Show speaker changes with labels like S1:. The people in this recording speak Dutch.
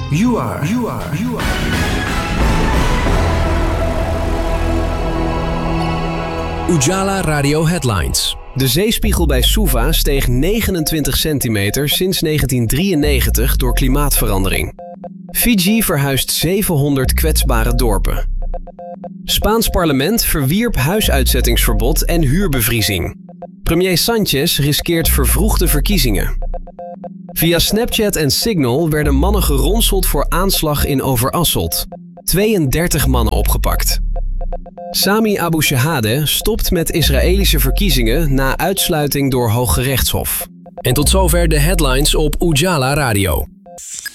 S1: Ujala Radio Headlines. De zeespiegel bij Suva steeg 29 centimeter sinds 1993 door klimaatverandering. Fiji verhuist 700 kwetsbare dorpen. Spaans parlement verwierp huisuitzettingsverbod en huurbevriezing. Premier Sanchez riskeert vervroegde verkiezingen. Via Snapchat en Signal werden mannen geronseld voor aanslag in Overasselt. 32 mannen opgepakt. Sami Abu Shahade stopt met Israëlische verkiezingen na uitsluiting door Hooggerechtshof. En tot zover de headlines op Ujala Radio.